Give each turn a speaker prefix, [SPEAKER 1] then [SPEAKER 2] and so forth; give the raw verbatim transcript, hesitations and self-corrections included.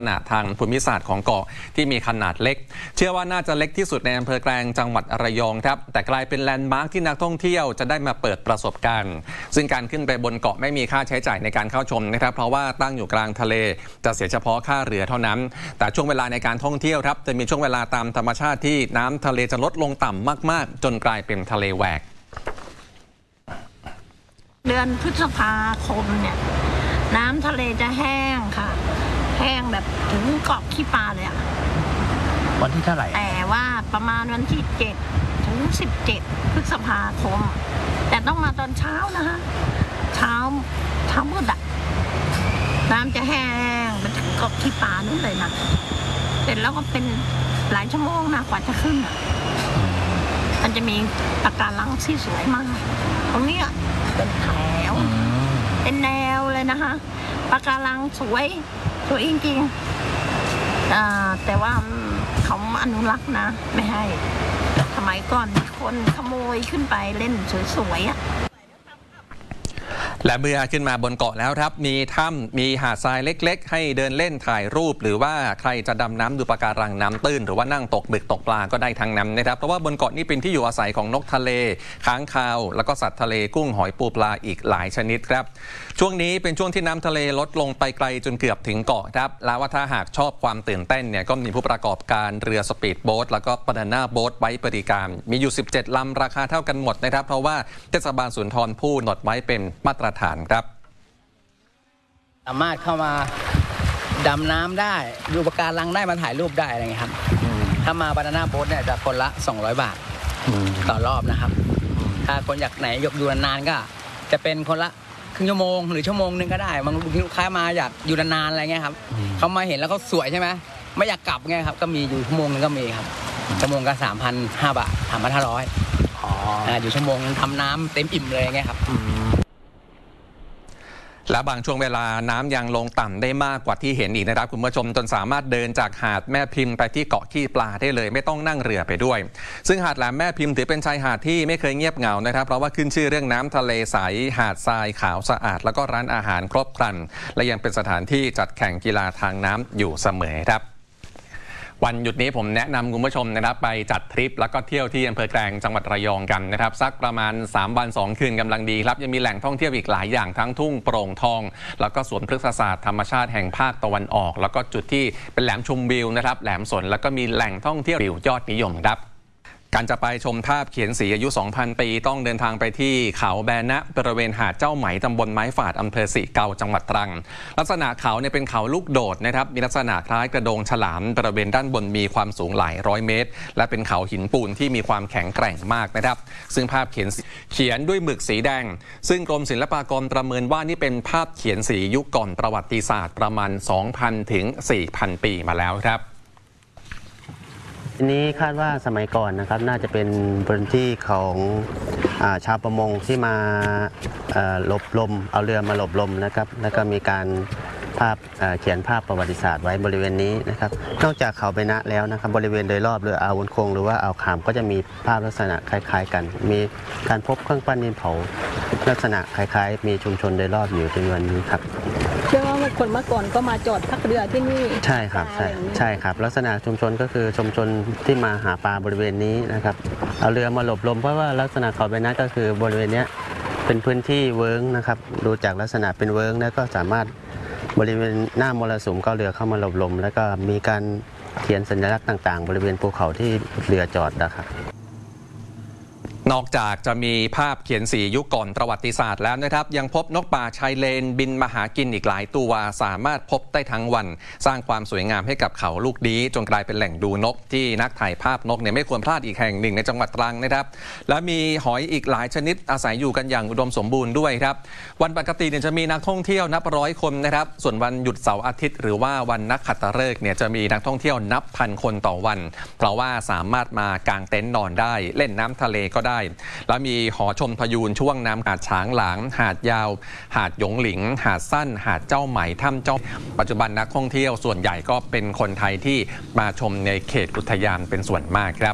[SPEAKER 1] ขนาดทางภูมิศาสตร์ของเกาะที่มีขนาดเล็กเชื่อว่าน่าจะเล็กที่สุดในอำเภอแกลงจังหวัดระยองครับแต่กลายเป็นแลนด์มาร์คที่นักท่องเที่ยวจะได้มาเปิดประสบการณ์ซึ่งการขึ้นไปบนเกาะไม่มีค่าใช้จ่ายในการเข้าชมนะครับเพราะว่าตั้งอยู่กลางทะเลจะเสียเฉพาะค่าเรือเท่านั้นแต่ช่วงเวลาในการท่องเที่ยวครับจะมีช่วงเวลาตามธรรมชาติที่น้ำทะเลจะลดลงต่ำมากๆจนกลายเป็นทะเลแหวก
[SPEAKER 2] เดือนพฤษภาคมเนี่ยน้ำทะเลจะแห้งค่ะแห้งแบบถึงเกาะขี้ปลาเลยอะ
[SPEAKER 3] วันที่เท่าไหร่
[SPEAKER 2] แต่ว่าประมาณวันที่เจ็ดถึงสิบเจ็ดพฤษภาคมแต่ต้องมาตอนเช้านะคะเช้าเช้ามืดอะน้ำจะแห้งไปถึงเกาะขี้ปลานู่นเลยนะเสร็จแล้วก็เป็นหลายชั่วโมงนะกว่าจะขึ้นอะมันจะมีปะการังที่สวยมากตรงนี้เป็นแถวเป็นแนวเลยนะคะปะการังสวยสวยจริงๆแต่ว่าเขาอนุรักษ์นะไม่ให้สมัยก่อนมีคนขโมยขึ้นไปเล่นสวยๆอ่ะ
[SPEAKER 1] และเมื่อขึ้นมาบนเกาะแล้วครับมีถ้ำมีหาดทรายเล็กๆให้เดินเล่นถ่ายรูปหรือว่าใครจะดำน้ำดูปะการังน้ำตื้นหรือว่านั่งตกบึกตกปลาก็ได้ทั้งนั้นนะครับเพราะว่าบนเกาะนี้เป็นที่อยู่อาศัยของนกทะเลค้างคาวแล้วก็สัตว์ทะเลกุ้งหอยปูปลาอีกหลายชนิดครับช่วงนี้เป็นช่วงที่น้ำทะเลลดลงไปไกลจนเกือบถึงเกาะครับแล้วว่าถ้าหากชอบความตื่นเต้นเนี่ยก็มีผู้ประกอบการเรือสปีดโบ๊ทแล้วก็บานาน่าโบ๊ทไว้บริการมีอยู่สิบเจ็ดลำราคาเท่ากันหมดนะครับเพราะว่าเทศบาลสุนทรภู่กำหนดไว้เป็นมาตรฐานครับ
[SPEAKER 3] สามารถเข้ามาดำน้ำได้ดูปะการังได้มาถ่ายรูปได้อะไรเงี้ยครับถ้ามาบานาน่าโบ๊ทเนี่ยจะคนละสองร้อยบาทต่อรอบนะครับถ้าคนอยากไหนยกดูนานๆก็จะเป็นคนละครึ่งชั่วโมงหรือชั่วโมงนึงก็ได้บางลูกค้ามาอยากอยู่นานๆอะไรเงี้ยครับเขามาเห็นแล้วเขาสวยใช่ไหมไม่อยากกลับไงครับก็มีอยู่ชั่วโมงนึงก็มีครับชั่วโมงก็สามพันห้าบาทสามพันห้าร้อยอยู่ชั่วโมงทำน้ำเต็มอิ่มเลยไงครับ
[SPEAKER 1] และบางช่วงเวลาน้ำยังลงต่ำได้มากกว่าที่เห็นอีกนะครับคุณผู้ชมจนสามารถเดินจากหาดแม่พิมพ์ไปที่เกาะขี้ปลาได้เลยไม่ต้องนั่งเรือไปด้วยซึ่งหาดแหลมแม่พิมพ์ถือเป็นชายหาดที่ไม่เคยเงียบเหงานะครับเพราะว่าขึ้นชื่อเรื่องน้ำทะเลใสหาดทรายขาวสะอาดแล้วก็ร้านอาหารครบครันและยังเป็นสถานที่จัดแข่งกีฬาทางน้ำอยู่เสมอครับวันหยุดนี้ผมแนะนำคุณผู้ชมนะครับไปจัดทริปแล้วก็เที่ยวที่อำเภอแกลงจังหวัดระยองกันนะครับสักประมาณสามวันสองคืนกำลังดีครับยังมีแหล่งท่องเที่ยวอีกหลายอย่างทั้งทุ่งโปร่งทองแล้วก็สวนพฤกษศาสตร์ธรรมชาติแห่งภาคตะวันออกแล้วก็จุดที่เป็นแหลมชมวิวนะครับแหลมสนแล้วก็มีแหล่งท่องเที่ยวยอดนิยมครับการจะไปชมภาพเขียนสีอายุ สองพัน ปีต้องเดินทางไปที่เขาแบนะบริเวณหาดเจ้าไหมตำบลไม้ฝาดอำเภอสิเกาจังหวัดตรังลักษณะเขาเนี่ยเป็นเขาลูกโดดนะครับมีลักษณะคล้ายกระโดงฉลามบริเวณด้านบนมีความสูงหลายร้อยเมตรและเป็นเขาหินปูนที่มีความแข็งแกร่งมากนะครับซึ่งภาพเขียนเขียนด้วยหมึกสีแดงซึ่งกรมศิลปากรประเมินว่านี่เป็นภาพเขียนสียุคก่อนประวัติศาสตร์ประมาณ สองพัน ถึง สี่พัน ปีมาแล้วครับ
[SPEAKER 4] ทีนี้คาดว่าสมัยก่อนนะครับน่าจะเป็นพื้นที่ของอาชาวประมงที่มาหลบลมเอาเรือมาหลบลมนะครับแล้วก็มีการภาพเขียนภาพประวัติศาสตร์ไว้บริเวณนี้นะครับนอกจากเขาเบนะแล้วนะครับบริเวณโดยรอบเรืออ่าววุ้นคงหรือว่าอ่าวขามก็จะมีภาพลักษณะคล้ายๆกันมีการพบเครื่องปั้นดินเผาลักษณะคล้ายๆมีชุมชนโดยรอบอยู่ในวันนี้ครับ
[SPEAKER 5] เชื่อว่าคนเมื่อก่อนก็มาจอดพักเรือที่นี่
[SPEAKER 4] ใช่ครับใช่ใช่ครับลักษณะชุมชนก็คือชุมชนที่มาหาปลาบริเวณนี้นะครับเอาเรือมาหลบลมเพราะว่าลักษณะเขาเบนะก็คือบริเวณนี้เป็นพื้นที่เวิ้งนะครับดูจากลักษณะเป็นเวิ้งแล้วก็สามารถบริเวณหน้ามรสุมก็เรือเข้ามาหลบลมแล้วก็มีการเขียนสัญลักษณ์ต่างๆบริเวณภูเขาที่เรือจอดนะครับ
[SPEAKER 1] นอกจากจะมีภาพเขียนสียุคก่อนประวัติศาสตร์แล้วนะครับยังพบนกป่าชายเลนบินมาหากินอีกหลายตัวสามารถพบได้ทั้งวันสร้างความสวยงามให้กับเขาลูกดีจนกลายเป็นแหล่งดูนกที่นักถ่ายภาพนกเนี่ยไม่ควรพลาดอีกแห่งหนึ่งในจังหวัดตรังนะครับและมีหอยอีกหลายชนิดอาศัยอยู่กันอย่างอุดมสมบูรณ์ด้วยครับวันปกติเนี่ยจะมีนักท่องเที่ยวนับร้อยคนนะครับส่วนวันหยุดเสาร์อาทิตย์หรือว่าวันนักขัตฤกษ์เนี่ยจะมีนักท่องเที่ยวนับพันคนต่อวันเพราะว่าสามารถมากางเต็นท์นอนได้เล่นน้ำทะเลก็ได้และมีหอชมพยูนช่วงน้ำหาดช้างหลางหาดยาวหาดหยงหลิงหาดสั้นหาดเจ้าไหมถ้ำเจ้าปัจจุบันนักท่องเที่ยวส่วนใหญ่ก็เป็นคนไทยที่มาชมในเขตอุทยานเป็นส่วนมากครับ